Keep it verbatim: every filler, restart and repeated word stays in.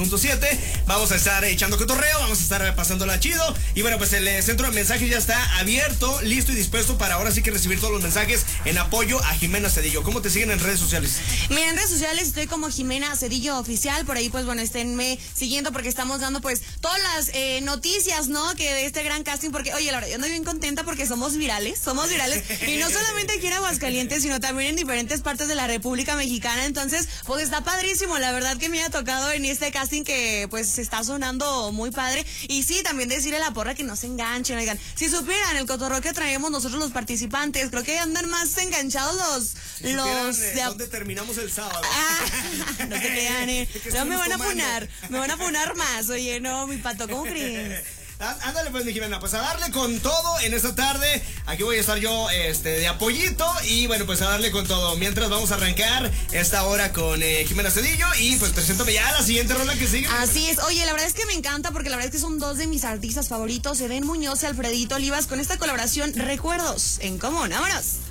punto siete, vamos a estar echando cotorreo, vamos a estar pasándola chido. Y bueno, pues el eh, centro de mensajes ya está abierto, listo y dispuesto para ahora sí que recibir todos los mensajes en apoyo a Jimena Cedillo. ¿Cómo te siguen en redes sociales? Mira, en redes sociales estoy como Jimena Cedillo Oficial. Por ahí, pues bueno, esténme siguiendo porque estamos dando pues todas las eh, noticias, ¿no? Que de este gran casting, porque oye, la verdad, yo ando bien contenta porque somos virales, somos virales. Y no solamente aquí en Aguascalientes, sino también en diferentes partes de la República Mexicana. Entonces, pues está padrísimo, la verdad que me ha tocado en este casting que pues se está sonando muy padre. Y sí, también decirle a la porra que no se enganchen, oigan, si supieran el cotorreo que traemos nosotros los participantes, creo que andan más enganchados los si los supieran, de eh, ¿dónde terminamos el sábado? Ah, no te crean, eh. No me van a funar, me van a funar más, oye, no, mi pato, ¿cómo crees? Ándale pues, mi Jimena, pues a darle con todo en esta tarde. Aquí voy a estar yo este, de apoyito y bueno, pues a darle con todo. Mientras vamos a arrancar esta hora con eh, Jimena Cedillo y pues preséntame ya la siguiente rola que sigue. Así es, oye, la verdad es que me encanta porque la verdad es que son dos de mis artistas favoritos, Eden Muñoz y Alfredito Olivas, con esta colaboración Recuerdos en Común. Vámonos.